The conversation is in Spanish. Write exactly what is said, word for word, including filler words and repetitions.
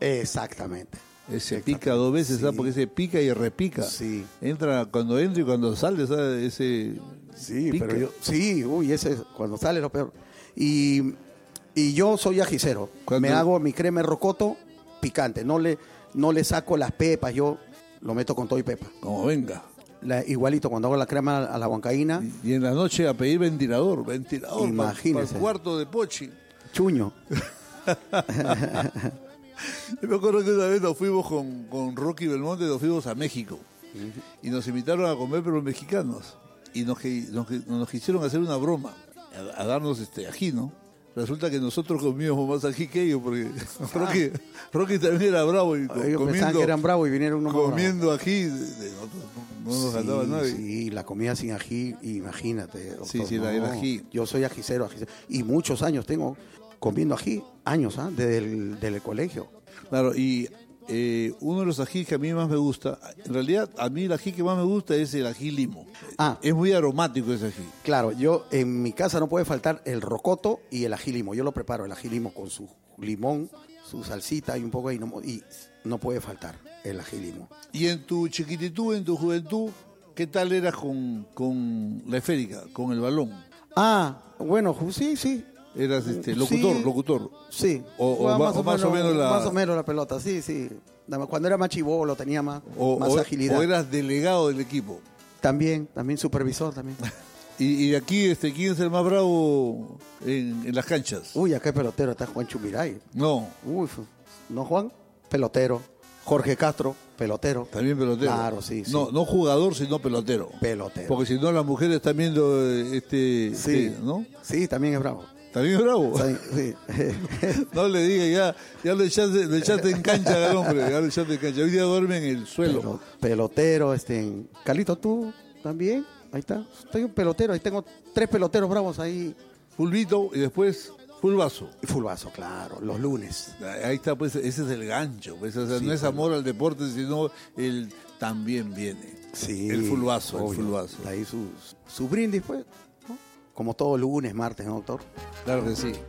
Exactamente. Ese pica dos veces, Sí. ¿sabes? Porque ese pica y repica. Sí. Entra cuando entra y cuando sale, ¿sabes? Ese Sí, pica. pero yo, sí, uy, ese cuando sale lo peor. Y, y yo soy ajicero. ¿Cuánto? Me hago mi crema de rocoto picante. No le, no le saco las pepas, yo lo meto con todo y pepa. Como venga. La- igualito cuando hago la crema a la huancaína, Y en la noche a pedir ventilador, ventilador. Imagínese. Para el cuarto de Pochi. chuño. Yo me acuerdo que una vez nos fuimos con, con Rocky Belmonte, nos fuimos a México. Y nos invitaron a comer, pero mexicanos. Y nos, qui- nos, qui- nos quisieron hacer una broma, a, a darnos este ají, ¿no? Resulta que nosotros comíamos más ají que ellos, porque Rocky, Rocky también era bravo. Y co- Ellos pensaban comiendo, que eran bravos y vinieron unos más comiendo ají, de- de- nosotros no, no nos Sí, ganaba nadie. sí, la comida sin ají, imagínate. Doctor, Sí, sí, la- el ají. Yo soy ajicero, ajicero. Y muchos años tengo comiendo ají, años, ¿ah? Desde el del colegio. Claro, y eh, uno de los ají que a mí más me gusta, en realidad a mí el ají que más me gusta es el ají limo. Ah. Es muy aromático ese ají. Claro, yo en mi casa no puede faltar el rocoto y el ají limo. Yo lo preparo, el ají limo con su limón, su salsita y un poco ahí. No, y no puede faltar el ají limo. Y en tu chiquititud, en tu juventud, ¿qué tal eras con, con la esférica, con el balón? Ah, bueno, ju- sí, sí. Eras este, locutor, Sí. locutor. Sí. O- o Jugaba ma- o más o menos la- Más o menos la pelota, sí, sí. Cuando era más chivolo tenía más, O, más o- agilidad. o eras delegado del equipo. También, también supervisor también. Y, y de aquí, este, ¿quién es el más bravo en, en las canchas? Uy, acá hay pelotero, está Juan Chumiray. No, Uy, fu- ¿no Juan? Pelotero. Jorge Castro, pelotero. también pelotero. Claro, sí, sí. No, no jugador, sino pelotero. Pelotero. Porque si no, las mujeres están viendo eh, este, Sí. este, ¿no? Sí, también es bravo. También es bravo. Sí, sí. No le diga, ya, ya lo echaste, lo echaste en cancha al hombre, ya lo echaste en cancha. Hoy día duerme en el suelo. Pelo- pelotero, este, en- Carlito, tú también, ahí está. Tengo un pelotero, ahí tengo tres peloteros bravos ahí. Fulvito y después fulvazo. Y fulbazo, claro, los lunes. Ahí está, pues, ese es el gancho. Pues, o sea, Sí, no es claro. amor al deporte, sino el también viene. Sí. El fulbazo, el obvio. fulbazo. Ahí su, su brindis, pues, ¿no? Como todo lunes, martes, ¿no, doctor? Claro que sí.